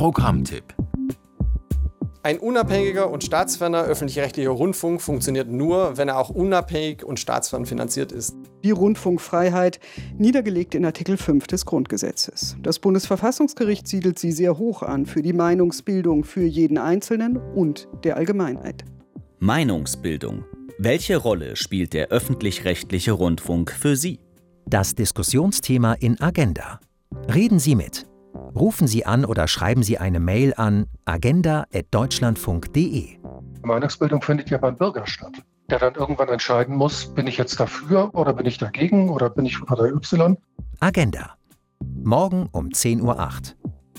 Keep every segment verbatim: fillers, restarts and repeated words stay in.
Programmtipp. Ein unabhängiger und staatsferner öffentlich-rechtlicher Rundfunk funktioniert nur, wenn er auch unabhängig und staatsfern finanziert ist. Die Rundfunkfreiheit, niedergelegt in Artikel fünf des Grundgesetzes. Das Bundesverfassungsgericht siedelt sie sehr hoch an für die Meinungsbildung für jeden Einzelnen und der Allgemeinheit. Meinungsbildung. Welche Rolle spielt der öffentlich-rechtliche Rundfunk für Sie? Das Diskussionsthema in Agenda. Reden Sie mit. Rufen Sie an oder schreiben Sie eine Mail an agenda at deutschlandfunk punkt de. Meinungsbildung findet ja beim Bürger statt, der dann irgendwann entscheiden muss, bin ich jetzt dafür oder bin ich dagegen oder bin ich Partei Y? Agenda. Morgen um zehn Uhr acht.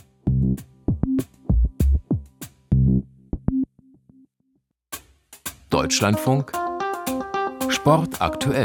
Deutschlandfunk Sport aktuell.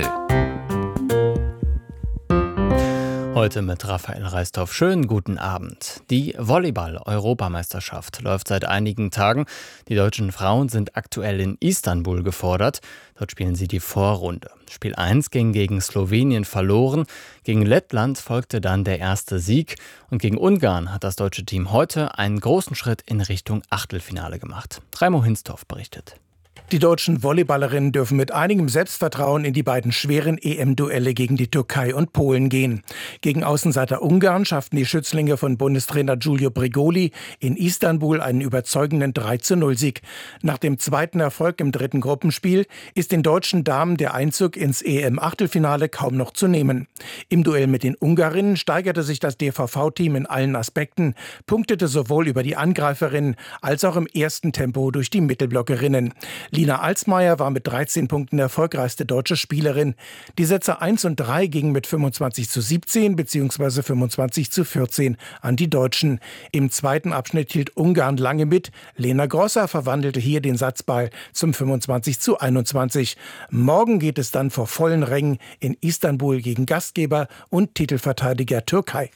Heute mit Raphael Reistorf. Schönen guten Abend. Die Volleyball-Europameisterschaft läuft seit einigen Tagen. Die deutschen Frauen sind aktuell in Istanbul gefordert. Dort spielen sie die Vorrunde. Spiel eins ging gegen Slowenien verloren. Gegen Lettland folgte dann der erste Sieg. Und gegen Ungarn hat das deutsche Team heute einen großen Schritt in Richtung Achtelfinale gemacht. Raimo Hinstorf berichtet. Die deutschen Volleyballerinnen dürfen mit einigem Selbstvertrauen in die beiden schweren E M-Duelle gegen die Türkei und Polen gehen. Gegen Außenseiter Ungarn schafften die Schützlinge von Bundestrainer Giulio Brigoli in Istanbul einen überzeugenden drei zu null Sieg. Nach dem zweiten Erfolg im dritten Gruppenspiel ist den deutschen Damen der Einzug ins E M-Achtelfinale kaum noch zu nehmen. Im Duell mit den Ungarinnen steigerte sich das D V V-Team in allen Aspekten, punktete sowohl über die Angreiferinnen als auch im ersten Tempo durch die Mittelblockerinnen. Lina Alsmeier war mit dreizehn Punkten erfolgreichste deutsche Spielerin. Die Sätze eins und drei gingen mit fünfundzwanzig zu siebzehn bzw. fünfundzwanzig zu vierzehn an die Deutschen. Im zweiten Abschnitt hielt Ungarn lange mit. Lena Grosser verwandelte hier den Satzball zum fünfundzwanzig zu einundzwanzig. Morgen geht es dann vor vollen Rängen in Istanbul gegen Gastgeber und Titelverteidiger Türkei.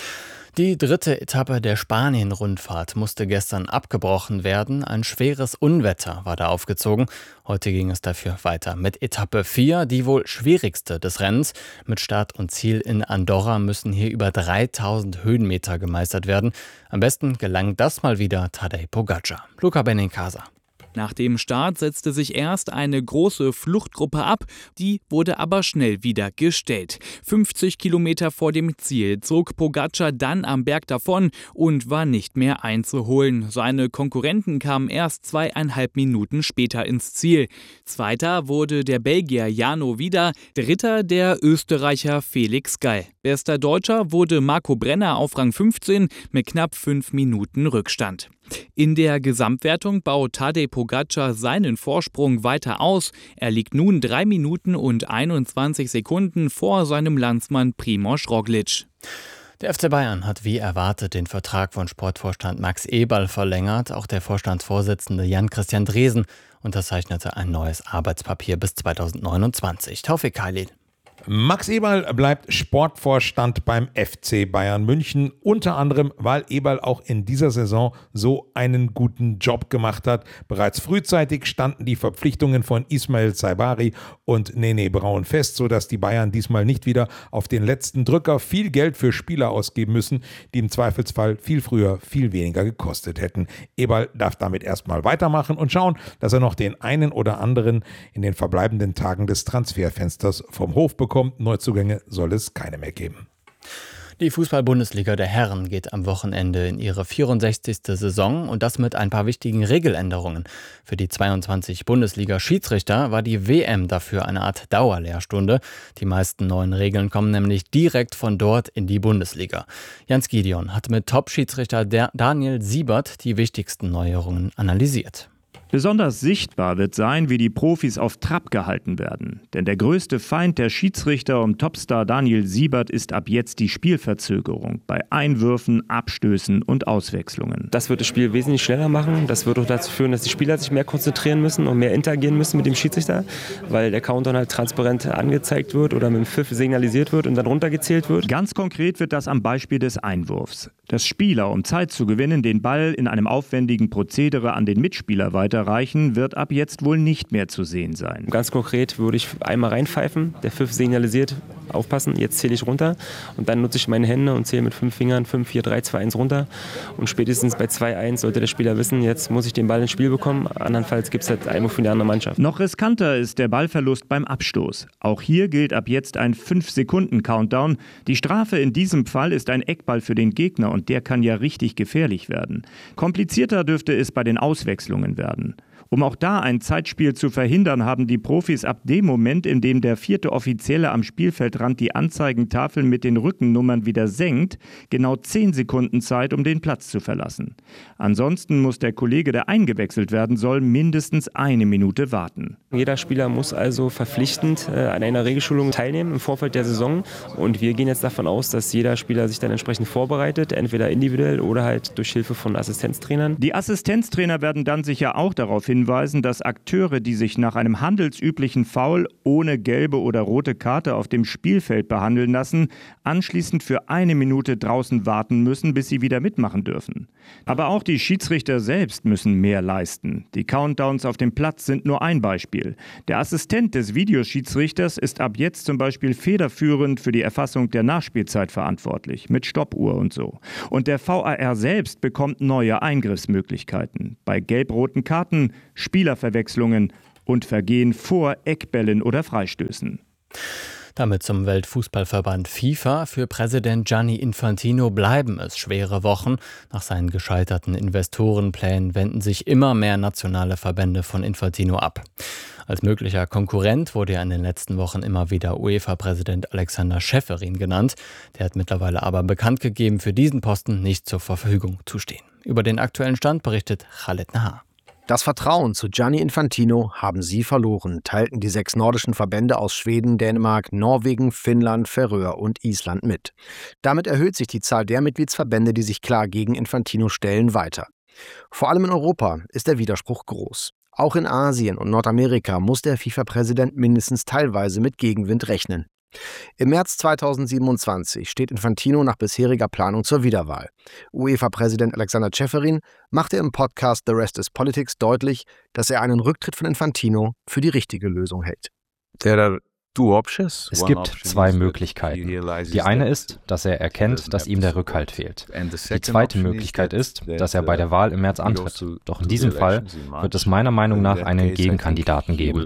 Die dritte Etappe der Spanien-Rundfahrt musste gestern abgebrochen werden. Ein schweres Unwetter war da aufgezogen. Heute ging es dafür weiter mit Etappe vier, die wohl schwierigste des Rennens. Mit Start und Ziel in Andorra müssen hier über dreitausend Höhenmeter gemeistert werden. Am besten gelang das mal wieder Tadej Pogačar. Luca Benincasa. Nach dem Start setzte sich erst eine große Fluchtgruppe ab, die wurde aber schnell wieder gestellt. fünfzig Kilometer vor dem Ziel zog Pogačar dann am Berg davon und war nicht mehr einzuholen. Seine Konkurrenten kamen erst zweieinhalb Minuten später ins Ziel. Zweiter wurde der Belgier Jano Wieder, dritter der Österreicher Felix Gall. Bester Deutscher wurde Marco Brenner auf Rang fünfzehn mit knapp fünf Minuten Rückstand. In der Gesamtwertung baut Tadej Pogačar seinen Vorsprung weiter aus. Er liegt nun drei Minuten und einundzwanzig Sekunden vor seinem Landsmann Primož Roglič. Der F C Bayern hat wie erwartet den Vertrag von Sportvorstand Max Eberl verlängert. Auch der Vorstandsvorsitzende Jan-Christian Dresen unterzeichnete ein neues Arbeitspapier bis zweitausendneunundzwanzig. Taufik Khalil. Max Eberl bleibt Sportvorstand beim F C Bayern München, unter anderem, weil Eberl auch in dieser Saison so einen guten Job gemacht hat. Bereits frühzeitig standen die Verpflichtungen von Ismail Saibari und Nene Braun fest, sodass die Bayern diesmal nicht wieder auf den letzten Drücker viel Geld für Spieler ausgeben müssen, die im Zweifelsfall viel früher viel weniger gekostet hätten. Eberl darf damit erstmal weitermachen und schauen, dass er noch den einen oder anderen in den verbleibenden Tagen des Transferfensters vom Hof bekommt. Neuzugänge soll es keine mehr geben. Die Fußball-Bundesliga der Herren geht am Wochenende in ihre vierundsechzigste Saison und das mit ein paar wichtigen Regeländerungen. Für die zweiundzwanzig Bundesliga-Schiedsrichter war die W M dafür eine Art Dauerlehrstunde. Die meisten neuen Regeln kommen nämlich direkt von dort in die Bundesliga. Jens Gideon hat mit Top-Schiedsrichter Daniel Siebert die wichtigsten Neuerungen analysiert. Besonders sichtbar wird sein, wie die Profis auf Trab gehalten werden. Denn der größte Feind der Schiedsrichter um Topstar Daniel Siebert ist ab jetzt die Spielverzögerung bei Einwürfen, Abstößen und Auswechslungen. Das wird das Spiel wesentlich schneller machen. Das wird auch dazu führen, dass die Spieler sich mehr konzentrieren müssen und mehr interagieren müssen mit dem Schiedsrichter, weil der Countdown halt transparent angezeigt wird oder mit dem Pfiff signalisiert wird und dann runtergezählt wird. Ganz konkret wird das am Beispiel des Einwurfs. Dass Spieler, um Zeit zu gewinnen, den Ball in einem aufwendigen Prozedere an den Mitspieler weiter Elfmeter reichen, wird ab jetzt wohl nicht mehr zu sehen sein. Ganz konkret würde ich einmal reinpfeifen, der Pfiff signalisiert, aufpassen, jetzt zähle ich runter und dann nutze ich meine Hände und zähle mit fünf Fingern fünf, vier, drei, zwei, eins runter und spätestens bei zwei eins sollte der Spieler wissen, jetzt muss ich den Ball ins Spiel bekommen, andernfalls gibt es halt Einwurf für die andere Mannschaft. Noch riskanter ist der Ballverlust beim Abstoß. Auch hier gilt ab jetzt ein fünf Sekunden Countdown. Die Strafe in diesem Fall ist ein Eckball für den Gegner und der kann ja richtig gefährlich werden. Komplizierter dürfte es bei den Auswechslungen werden. Um auch da ein Zeitspiel zu verhindern, haben die Profis ab dem Moment, in dem der vierte Offizielle am Spielfeldrand die Anzeigentafel mit den Rückennummern wieder senkt, genau zehn Sekunden Zeit, um den Platz zu verlassen. Ansonsten muss der Kollege, der eingewechselt werden soll, mindestens eine Minute warten. Jeder Spieler muss also verpflichtend äh, an einer Regelschulung teilnehmen im Vorfeld der Saison und wir gehen jetzt davon aus, dass jeder Spieler sich dann entsprechend vorbereitet, entweder individuell oder halt durch Hilfe von Assistenztrainern. Die Assistenztrainer werden dann sicher auch darauf hinweisen, hinweisen, dass Akteure, die sich nach einem handelsüblichen Foul ohne gelbe oder rote Karte auf dem Spielfeld behandeln lassen, anschließend für eine Minute draußen warten müssen, bis sie wieder mitmachen dürfen. Aber auch die Schiedsrichter selbst müssen mehr leisten. Die Countdowns auf dem Platz sind nur ein Beispiel. Der Assistent des Videoschiedsrichters ist ab jetzt zum Beispiel federführend für die Erfassung der Nachspielzeit verantwortlich, mit Stoppuhr und so. Und der V A R selbst bekommt neue Eingriffsmöglichkeiten. Bei gelb-roten Karten, Spielerverwechslungen und Vergehen vor Eckbällen oder Freistößen. Damit zum Weltfußballverband FIFA. Für Präsident Gianni Infantino bleiben es schwere Wochen. Nach seinen gescheiterten Investorenplänen wenden sich immer mehr nationale Verbände von Infantino ab. Als möglicher Konkurrent wurde er in den letzten Wochen immer wieder UEFA-Präsident Alexander Čeferin genannt. Der hat mittlerweile aber bekannt gegeben, für diesen Posten nicht zur Verfügung zu stehen. Über den aktuellen Stand berichtet Khaled Nahar. Das Vertrauen zu Gianni Infantino haben sie verloren, teilten die sechs nordischen Verbände aus Schweden, Dänemark, Norwegen, Finnland, Färöer und Island mit. Damit erhöht sich die Zahl der Mitgliedsverbände, die sich klar gegen Infantino stellen, weiter. Vor allem in Europa ist der Widerspruch groß. Auch in Asien und Nordamerika muss der FIFA-Präsident mindestens teilweise mit Gegenwind rechnen. Im März zweitausendsiebenundzwanzig steht Infantino nach bisheriger Planung zur Wiederwahl. UEFA-Präsident Alexander Čeferin machte im Podcast The Rest is Politics deutlich, dass er einen Rücktritt von Infantino für die richtige Lösung hält. Es gibt zwei Möglichkeiten. Die eine ist, dass er erkennt, dass ihm der Rückhalt fehlt. Die zweite Möglichkeit ist, dass er bei der Wahl im März antritt. Doch in diesem Fall wird es meiner Meinung nach einen Gegenkandidaten geben.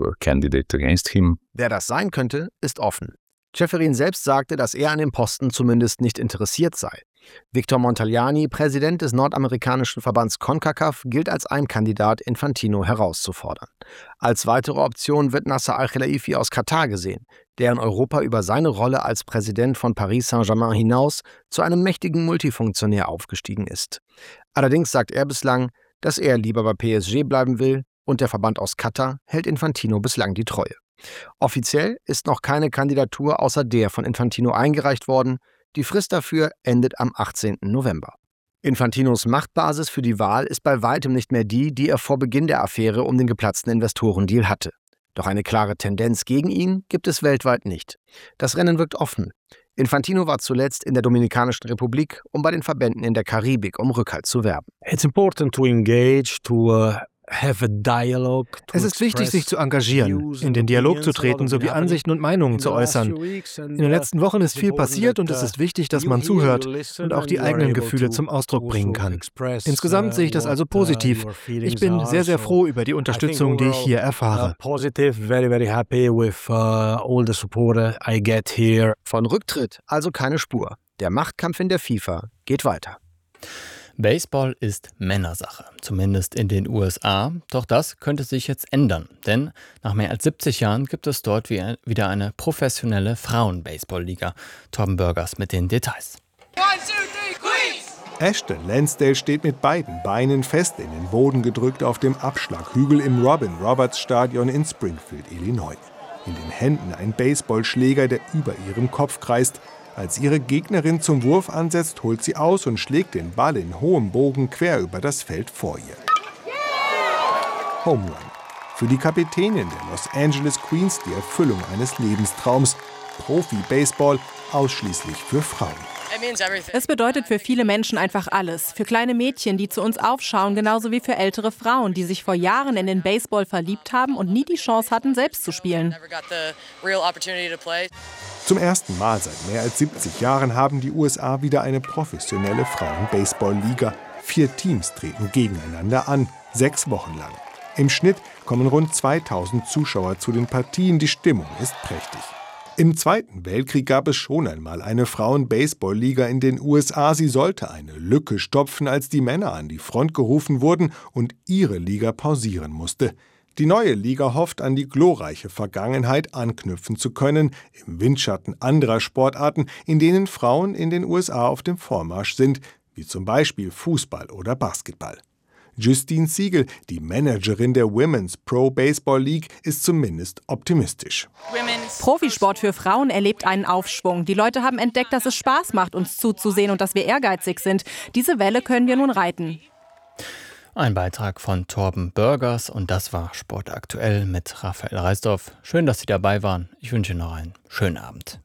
Wer das sein könnte, ist offen. Čeferin selbst sagte, dass er an dem Posten zumindest nicht interessiert sei. Victor Montagliani, Präsident des nordamerikanischen Verbands CONCACAF, gilt als ein Kandidat, Infantino herauszufordern. Als weitere Option wird Nasser Al-Khelaifi aus Katar gesehen, der in Europa über seine Rolle als Präsident von Paris Saint-Germain hinaus zu einem mächtigen Multifunktionär aufgestiegen ist. Allerdings sagt er bislang, dass er lieber bei P S G bleiben will und der Verband aus Katar hält Infantino bislang die Treue. Offiziell ist noch keine Kandidatur außer der von Infantino eingereicht worden. Die Frist dafür endet am achtzehnten November. Infantinos Machtbasis für die Wahl ist bei weitem nicht mehr die, die er vor Beginn der Affäre um den geplatzten Investorendeal hatte. Doch eine klare Tendenz gegen ihn gibt es weltweit nicht. Das Rennen wirkt offen. Infantino war zuletzt in der Dominikanischen Republik, um bei den Verbänden in der Karibik um Rückhalt zu werben. It's important to engage, to uh Es ist wichtig, sich zu engagieren, in den Dialog zu treten sowie Ansichten und Meinungen zu äußern. In den letzten Wochen ist viel passiert und es ist wichtig, dass man zuhört und auch die eigenen Gefühle zum Ausdruck bringen kann. Insgesamt sehe ich das also positiv. Ich bin sehr, sehr froh über die Unterstützung, die ich hier erfahre. Von Rücktritt also keine Spur. Der Machtkampf in der FIFA geht weiter. Baseball ist Männersache, zumindest in den U S A. Doch das könnte sich jetzt ändern, denn nach mehr als siebzig Jahren gibt es dort wieder eine professionelle Frauen-Baseball-Liga. Torben Bürgers mit den Details. Ashton Lansdale steht mit beiden Beinen fest in den Boden gedrückt auf dem Abschlaghügel im Robin-Roberts-Stadion in Springfield, Illinois. In den Händen ein Baseballschläger, der über ihrem Kopf kreist. Als ihre Gegnerin zum Wurf ansetzt, holt sie aus und schlägt den Ball in hohem Bogen quer über das Feld vor ihr. Home Run. Für die Kapitänin der Los Angeles Queens die Erfüllung eines Lebenstraums. Profi-Baseball ausschließlich für Frauen. Es bedeutet für viele Menschen einfach alles. Für kleine Mädchen, die zu uns aufschauen, genauso wie für ältere Frauen, die sich vor Jahren in den Baseball verliebt haben und nie die Chance hatten, selbst zu spielen. Zum ersten Mal seit mehr als siebzig Jahren haben die U S A wieder eine professionelle Frauen-Baseball-Liga. Vier Teams treten gegeneinander an, sechs Wochen lang. Im Schnitt kommen rund zweitausend Zuschauer zu den Partien. Die Stimmung ist prächtig. Im Zweiten Weltkrieg gab es schon einmal eine Frauen-Baseball-Liga in den U S A. Sie sollte eine Lücke stopfen, als die Männer an die Front gerufen wurden und ihre Liga pausieren musste. Die neue Liga hofft, an die glorreiche Vergangenheit anknüpfen zu können, im Windschatten anderer Sportarten, in denen Frauen in den U S A auf dem Vormarsch sind, wie zum Beispiel Fußball oder Basketball. Justine Siegel, die Managerin der Women's Pro Baseball League, ist zumindest optimistisch. Profisport für Frauen erlebt einen Aufschwung. Die Leute haben entdeckt, dass es Spaß macht, uns zuzusehen und dass wir ehrgeizig sind. Diese Welle können wir nun reiten. Ein Beitrag von Torben Börgers und das war Sport aktuell mit Raphael Reisdorf. Schön, dass Sie dabei waren. Ich wünsche Ihnen noch einen schönen Abend.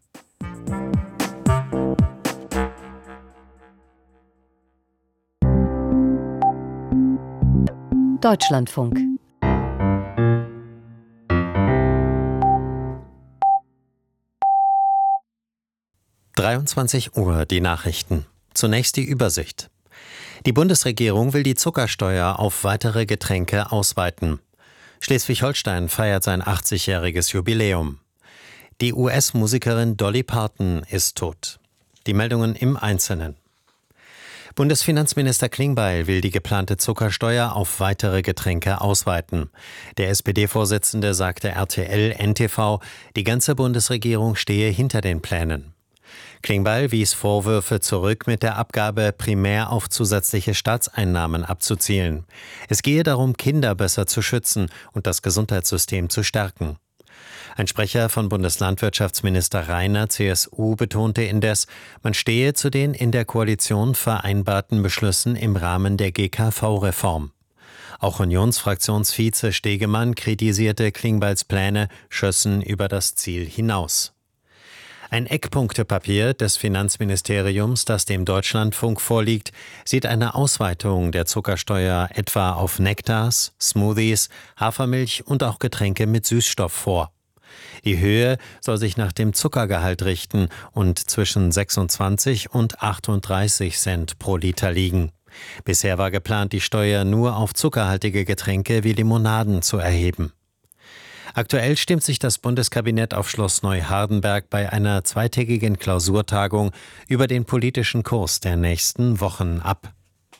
Deutschlandfunk. dreiundzwanzig Uhr, die Nachrichten. Zunächst die Übersicht. Die Bundesregierung will die Zuckersteuer auf weitere Getränke ausweiten. Schleswig-Holstein feiert sein achtzigjähriges Jubiläum. Die U S-Musikerin Dolly Parton ist tot. Die Meldungen im Einzelnen. Bundesfinanzminister Klingbeil will die geplante Zuckersteuer auf weitere Getränke ausweiten. Der S P D-Vorsitzende sagte R T L N T V, die ganze Bundesregierung stehe hinter den Plänen. Klingbeil wies Vorwürfe zurück, mit der Abgabe primär auf zusätzliche Staatseinnahmen abzuzielen. Es gehe darum, Kinder besser zu schützen und das Gesundheitssystem zu stärken. Ein Sprecher von Bundeslandwirtschaftsminister Rainer, C S U, betonte indes, man stehe zu den in der Koalition vereinbarten Beschlüssen im Rahmen der G K V-Reform. Auch Unionsfraktionsvize Stegemann kritisierte Klingbeils Pläne, schössen über das Ziel hinaus. Ein Eckpunktepapier des Finanzministeriums, das dem Deutschlandfunk vorliegt, sieht eine Ausweitung der Zuckersteuer etwa auf Nektars, Smoothies, Hafermilch und auch Getränke mit Süßstoff vor. Die Höhe soll sich nach dem Zuckergehalt richten und zwischen sechsundzwanzig und achtunddreißig Cent pro Liter liegen. Bisher war geplant, die Steuer nur auf zuckerhaltige Getränke wie Limonaden zu erheben. Aktuell stimmt sich das Bundeskabinett auf Schloss Neuhardenberg bei einer zweitägigen Klausurtagung über den politischen Kurs der nächsten Wochen ab.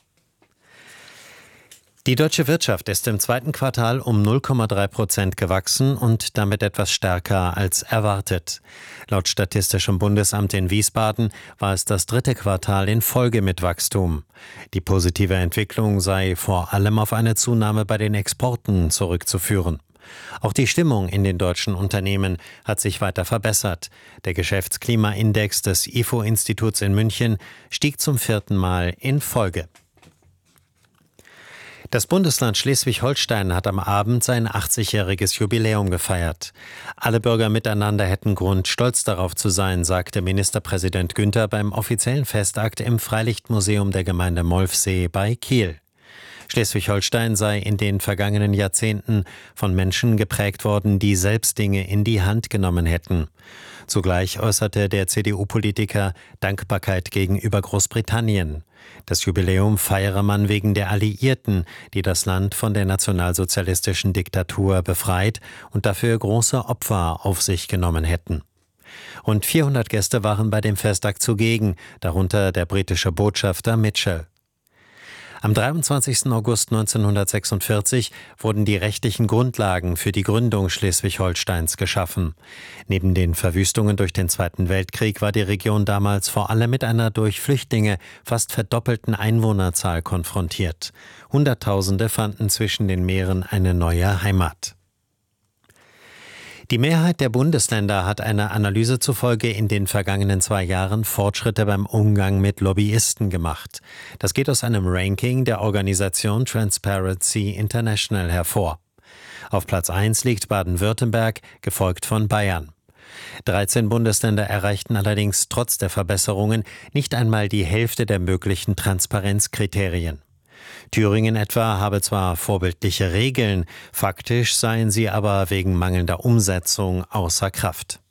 Die deutsche Wirtschaft ist im zweiten Quartal um null Komma drei Prozent gewachsen und damit etwas stärker als erwartet. Laut Statistischem Bundesamt in Wiesbaden war es das dritte Quartal in Folge mit Wachstum. Die positive Entwicklung sei vor allem auf eine Zunahme bei den Exporten zurückzuführen. Auch die Stimmung in den deutschen Unternehmen hat sich weiter verbessert. Der Geschäftsklimaindex des I F O-Instituts in München stieg zum vierten Mal in Folge. Das Bundesland Schleswig-Holstein hat am Abend sein achtzigjähriges Jubiläum gefeiert. Alle Bürger miteinander hätten Grund, stolz darauf zu sein, sagte Ministerpräsident Günther beim offiziellen Festakt im Freilichtmuseum der Gemeinde Molfsee bei Kiel. Schleswig-Holstein sei in den vergangenen Jahrzehnten von Menschen geprägt worden, die selbst Dinge in die Hand genommen hätten. Zugleich äußerte der C D U-Politiker Dankbarkeit gegenüber Großbritannien. Das Jubiläum feiere man wegen der Alliierten, die das Land von der nationalsozialistischen Diktatur befreit und dafür große Opfer auf sich genommen hätten. Rund vierhundert Gäste waren bei dem Festakt zugegen, darunter der britische Botschafter Mitchell. Am dreiundzwanzigsten August neunzehnhundertsechsundvierzig wurden die rechtlichen Grundlagen für die Gründung Schleswig-Holsteins geschaffen. Neben den Verwüstungen durch den Zweiten Weltkrieg war die Region damals vor allem mit einer durch Flüchtlinge fast verdoppelten Einwohnerzahl konfrontiert. Hunderttausende fanden zwischen den Meeren eine neue Heimat. Die Mehrheit der Bundesländer hat einer Analyse zufolge in den vergangenen zwei Jahren Fortschritte beim Umgang mit Lobbyisten gemacht. Das geht aus einem Ranking der Organisation Transparency International hervor. Auf Platz eins liegt Baden-Württemberg, gefolgt von Bayern. dreizehn Bundesländer erreichten allerdings trotz der Verbesserungen nicht einmal die Hälfte der möglichen Transparenzkriterien. Thüringen etwa habe zwar vorbildliche Regeln, faktisch seien sie aber wegen mangelnder Umsetzung außer Kraft.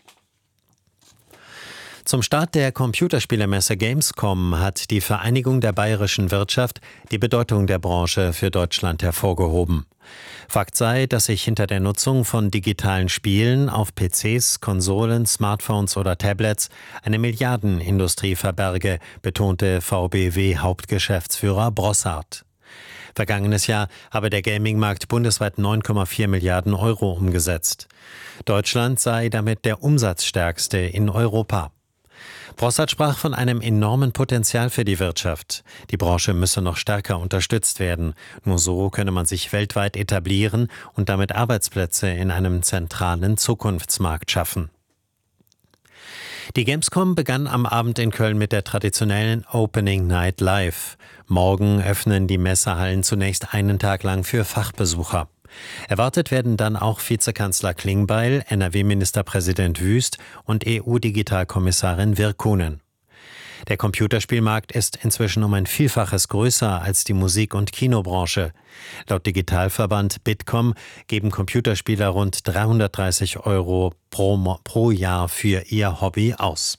Zum Start der Computerspielemesse Gamescom hat die Vereinigung der bayerischen Wirtschaft die Bedeutung der Branche für Deutschland hervorgehoben. Fakt sei, dass sich hinter der Nutzung von digitalen Spielen auf P Cs, Konsolen, Smartphones oder Tablets eine Milliardenindustrie verberge, betonte V B W-Hauptgeschäftsführer Brossard. Vergangenes Jahr habe der Gaming-Markt bundesweit neun Komma vier Milliarden Euro umgesetzt. Deutschland sei damit der umsatzstärkste in Europa. Brossard sprach von einem enormen Potenzial für die Wirtschaft. Die Branche müsse noch stärker unterstützt werden. Nur so könne man sich weltweit etablieren und damit Arbeitsplätze in einem zentralen Zukunftsmarkt schaffen. Die Gamescom begann am Abend in Köln mit der traditionellen Opening Night Live. Morgen öffnen die Messehallen zunächst einen Tag lang für Fachbesucher. Erwartet werden dann auch Vizekanzler Klingbeil, N R W-Ministerpräsident Wüst und E U-Digitalkommissarin Virkkunen. Der Computerspielmarkt ist inzwischen um ein Vielfaches größer als die Musik- und Kinobranche. Laut Digitalverband Bitkom geben Computerspieler rund dreihundertdreißig Euro pro, pro Jahr für ihr Hobby aus.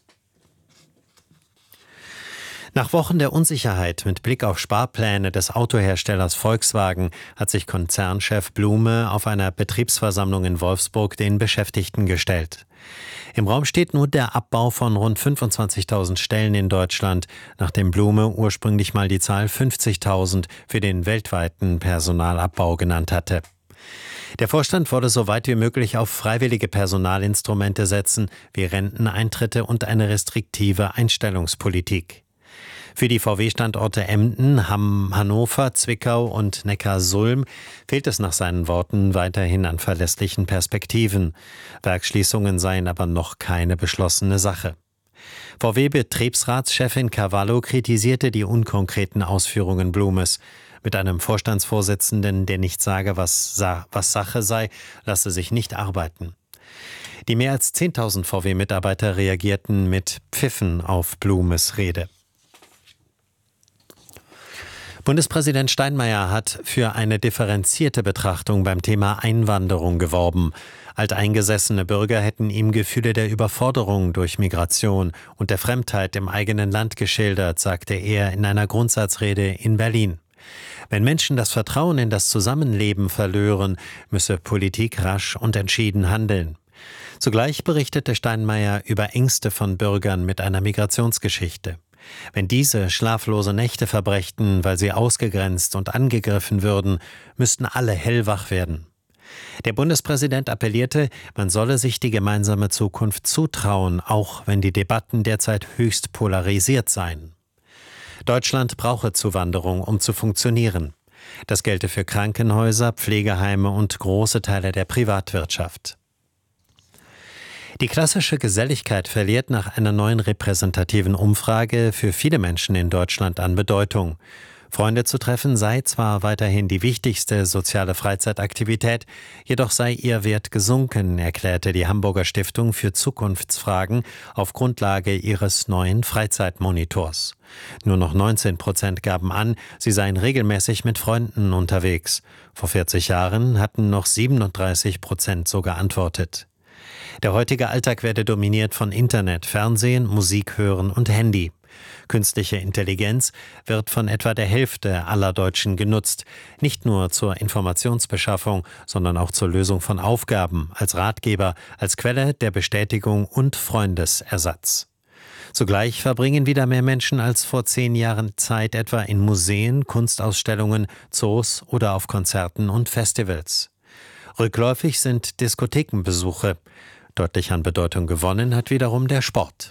Nach Wochen der Unsicherheit mit Blick auf Sparpläne des Autoherstellers Volkswagen hat sich Konzernchef Blume auf einer Betriebsversammlung in Wolfsburg den Beschäftigten gestellt. Im Raum steht nur der Abbau von rund fünfundzwanzigtausend Stellen in Deutschland, nachdem Blume ursprünglich mal die Zahl fünfzigtausend für den weltweiten Personalabbau genannt hatte. Der Vorstand wolle so weit wie möglich auf freiwillige Personalinstrumente setzen, wie Renteneintritte und eine restriktive Einstellungspolitik. Für die V W-Standorte Emden, Hamm, Hannover, Zwickau und Neckarsulm fehlt es nach seinen Worten weiterhin an verlässlichen Perspektiven. Werksschließungen seien aber noch keine beschlossene Sache. V W-Betriebsratschefin Cavallo kritisierte die unkonkreten Ausführungen Blumes. Mit einem Vorstandsvorsitzenden, der nicht sage, was, was Sache sei, lasse sich nicht arbeiten. Die mehr als zehntausend V W-Mitarbeiter reagierten mit Pfiffen auf Blumes Rede. Bundespräsident Steinmeier hat für eine differenzierte Betrachtung beim Thema Einwanderung geworben. Alteingesessene Bürger hätten ihm Gefühle der Überforderung durch Migration und der Fremdheit im eigenen Land geschildert, sagte er in einer Grundsatzrede in Berlin. Wenn Menschen das Vertrauen in das Zusammenleben verlören, müsse Politik rasch und entschieden handeln. Zugleich berichtete Steinmeier über Ängste von Bürgern mit einer Migrationsgeschichte. Wenn diese schlaflose Nächte verbrächten, weil sie ausgegrenzt und angegriffen würden, müssten alle hellwach werden. Der Bundespräsident appellierte, man solle sich die gemeinsame Zukunft zutrauen, auch wenn die Debatten derzeit höchst polarisiert seien. Deutschland brauche Zuwanderung, um zu funktionieren. Das gelte für Krankenhäuser, Pflegeheime und große Teile der Privatwirtschaft. Die klassische Geselligkeit verliert nach einer neuen repräsentativen Umfrage für viele Menschen in Deutschland an Bedeutung. Freunde zu treffen sei zwar weiterhin die wichtigste soziale Freizeitaktivität, jedoch sei ihr Wert gesunken, erklärte die Hamburger Stiftung für Zukunftsfragen auf Grundlage ihres neuen Freizeitmonitors. Nur noch neunzehn Prozent gaben an, sie seien regelmäßig mit Freunden unterwegs. Vor vierzig Jahren hatten noch siebenunddreißig Prozent so geantwortet. Der heutige Alltag werde dominiert von Internet, Fernsehen, Musik hören und Handy. Künstliche Intelligenz wird von etwa der Hälfte aller Deutschen genutzt, nicht nur zur Informationsbeschaffung, sondern auch zur Lösung von Aufgaben, als Ratgeber, als Quelle der Bestätigung und Freundesersatz. Zugleich verbringen wieder mehr Menschen als vor zehn Jahren Zeit etwa in Museen, Kunstausstellungen, Zoos oder auf Konzerten und Festivals. Rückläufig sind Diskothekenbesuche. Deutlich an Bedeutung gewonnen hat wiederum der Sport.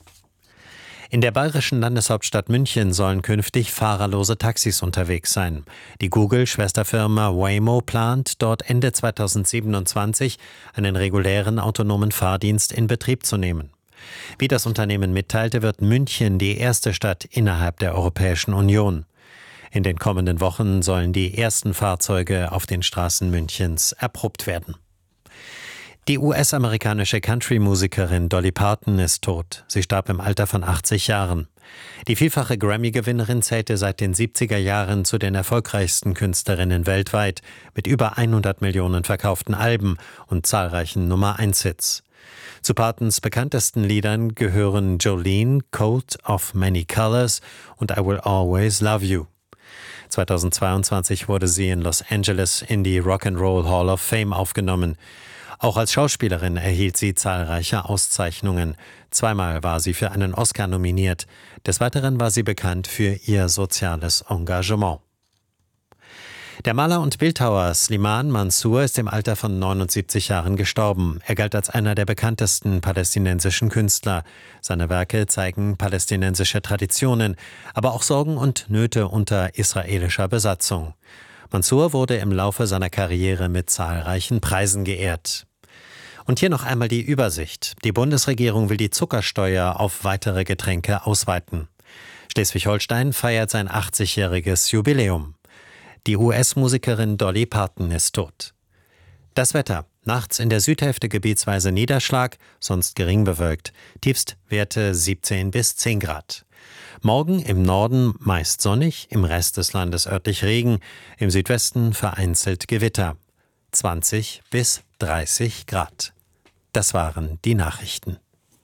In der bayerischen Landeshauptstadt München sollen künftig fahrerlose Taxis unterwegs sein. Die Google-Schwesterfirma Waymo plant, dort Ende zweitausendsiebenundzwanzig einen regulären autonomen Fahrdienst in Betrieb zu nehmen. Wie das Unternehmen mitteilte, wird München die erste Stadt innerhalb der Europäischen Union. In den kommenden Wochen sollen die ersten Fahrzeuge auf den Straßen Münchens erprobt werden. Die U S-amerikanische Country-Musikerin Dolly Parton ist tot. Sie starb im Alter von achtzig Jahren. Die vielfache Grammy-Gewinnerin zählte seit den siebziger Jahren zu den erfolgreichsten Künstlerinnen weltweit, mit über hundert Millionen verkauften Alben und zahlreichen Nummer-eins-Hits. Zu Partons bekanntesten Liedern gehören Jolene, Coat of Many Colors und I Will Always Love You. zweitausendzweiundzwanzig wurde sie in Los Angeles in die Rock'n'Roll Hall of Fame aufgenommen. Auch als Schauspielerin erhielt sie zahlreiche Auszeichnungen. Zweimal war sie für einen Oscar nominiert. Des Weiteren war sie bekannt für ihr soziales Engagement. Der Maler und Bildhauer Slimane Mansour ist im Alter von neunundsiebzig Jahren gestorben. Er galt als einer der bekanntesten palästinensischen Künstler. Seine Werke zeigen palästinensische Traditionen, aber auch Sorgen und Nöte unter israelischer Besatzung. Mansour wurde im Laufe seiner Karriere mit zahlreichen Preisen geehrt. Und hier noch einmal die Übersicht. Die Bundesregierung will die Zuckersteuer auf weitere Getränke ausweiten. Schleswig-Holstein feiert sein achtzigjähriges Jubiläum. Die U S-Musikerin Dolly Parton ist tot. Das Wetter. Nachts in der Südhälfte gebietsweise Niederschlag, sonst gering bewölkt. Tiefstwerte siebzehn bis zehn Grad. Morgen im Norden meist sonnig, im Rest des Landes örtlich Regen, im Südwesten vereinzelt Gewitter. zwanzig bis dreißig Grad. Das waren die Nachrichten.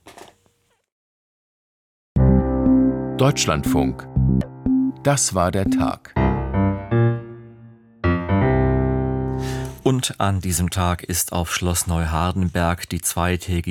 Deutschlandfunk. Das war der Tag. Und an diesem Tag ist auf Schloss Neuhardenberg die zweitägige